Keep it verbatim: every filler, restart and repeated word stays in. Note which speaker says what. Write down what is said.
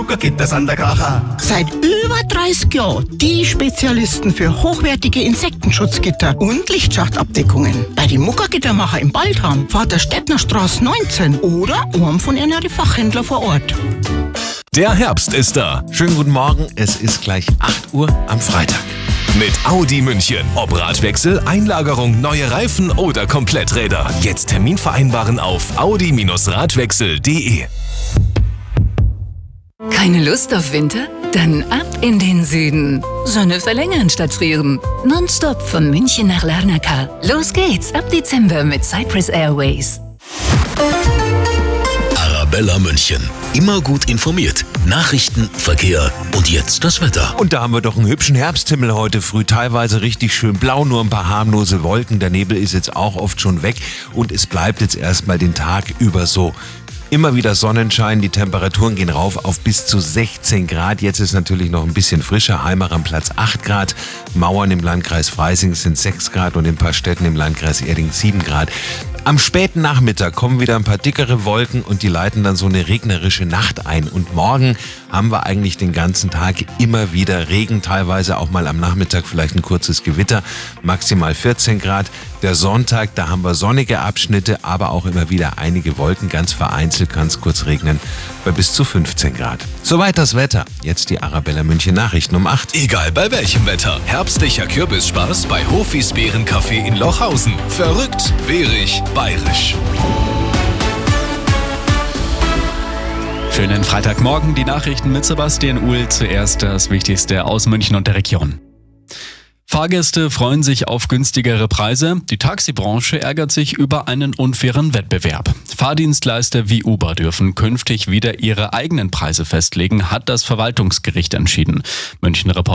Speaker 1: Geht das an der Kracher?
Speaker 2: Seit über dreißig Jahren die Spezialisten für hochwertige Insektenschutzgitter und Lichtschachtabdeckungen. Bei den Muckergittermacher im Baldham, Vater Stettner Straße neunzehn oder einem von ihren Fachhändler vor Ort.
Speaker 3: Der Herbst ist da.
Speaker 4: Schönen guten Morgen, es ist gleich acht Uhr am Freitag.
Speaker 3: Mit Audi München. Ob Radwechsel, Einlagerung, neue Reifen oder Kompletträder. Jetzt Termin vereinbaren auf audi Radwechsel punkt de.
Speaker 5: Keine Lust auf Winter? Dann ab in den Süden. Sonne verlängern statt frieren. Nonstop von München nach Larnaca. Los geht's ab Dezember mit Cyprus Airways.
Speaker 6: Arabella München. Immer gut informiert. Nachrichten, Verkehr und jetzt das Wetter.
Speaker 4: Und da haben wir doch einen hübschen Herbsthimmel heute früh. Teilweise richtig schön blau, nur ein paar harmlose Wolken. Der Nebel ist jetzt auch oft schon weg und es bleibt jetzt erstmal den Tag über so. Immer wieder Sonnenschein, die Temperaturen gehen rauf auf bis zu sechzehn Grad. Jetzt ist natürlich noch ein bisschen frischer. Heimach am Platz acht Grad, Mauern im Landkreis Freising sind sechs Grad und in ein paar Städten im Landkreis Erding sieben Grad. Am späten Nachmittag kommen wieder ein paar dickere Wolken und die leiten dann so eine regnerische Nacht ein. Und morgen haben wir eigentlich den ganzen Tag immer wieder Regen, teilweise auch mal am Nachmittag vielleicht ein kurzes Gewitter, maximal vierzehn Grad. Der Sonntag, da haben wir sonnige Abschnitte, aber auch immer wieder einige Wolken, ganz vereinzelt kann es kurz regnen, bei bis zu fünfzehn Grad. Soweit das Wetter. Jetzt die Arabella München Nachrichten um acht.
Speaker 3: Egal bei welchem Wetter. Herbstlicher Kürbisspaß bei Hofis Beerencafé in Lochhausen. Verrückt, beerig, bayerisch.
Speaker 7: Schönen Freitagmorgen, die Nachrichten mit Sebastian Uhl. Zuerst das Wichtigste aus München und der Region. Fahrgäste freuen sich auf günstigere Preise. Die Taxibranche ärgert sich über einen unfairen Wettbewerb. Fahrdienstleister wie Uber dürfen künftig wieder ihre eigenen Preise festlegen, hat das Verwaltungsgericht entschieden. München Report